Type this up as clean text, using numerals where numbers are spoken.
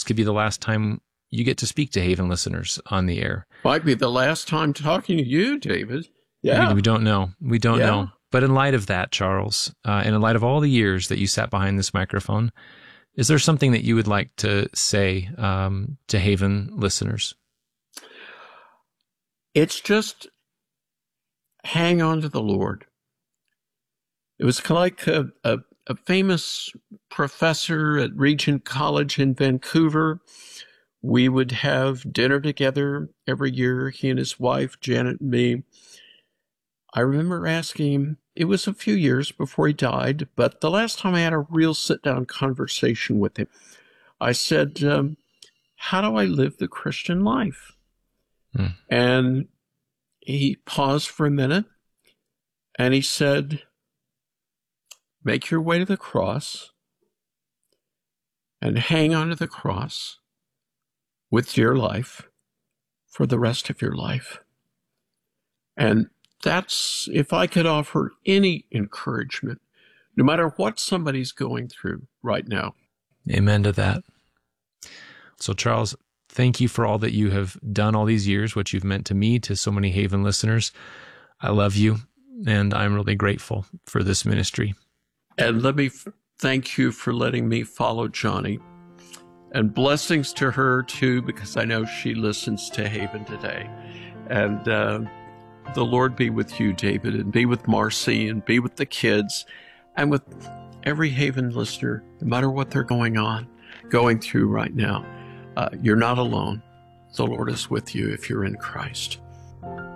could be the last time you get to speak to Haven listeners on the air. Might be the last time talking to you, David. Yeah. We don't know. We don't know. But in light of that, Charles, and in light of all the years that you sat behind this microphone, is there something that you would like to say to Haven listeners? It's just hang on to the Lord. It was like a famous professor at Regent College in Vancouver. We would have dinner together every year, he and his wife, Janet and me. I remember asking him, it was a few years before he died, but the last time I had a real sit-down conversation with him, I said, how do I live the Christian life? And he paused for a minute, and he said, make your way to the cross and hang on to the cross with dear life for the rest of your life. And that's, if I could offer any encouragement, no matter what somebody's going through right now. Amen to that. So, Charles, thank you for all that you have done all these years, what you've meant to me, to so many Haven listeners. I love you, and I'm really grateful for this ministry. And let me thank you for letting me follow Johnny. And blessings to her, too, because I know she listens to Haven today. And the Lord be with you, David, and be with Marcy, and be with the kids, and with every Haven listener, no matter what they're going through right now. You're not alone. The Lord is with you if you're in Christ.